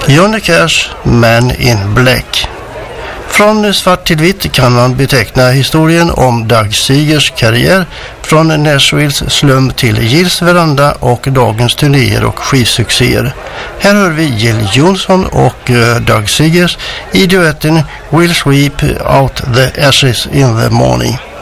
Johnny Cash, Man in Black. Från svart till vitt kan man beteckna historien om Doug Seegers karriär från Nashvilles slum till Gills veranda och dagens turnéer och skivsuccéer. Här hör vi Jill Johnson och Doug Seegers i duetten We'll Sweep Out the Ashes in the Morning.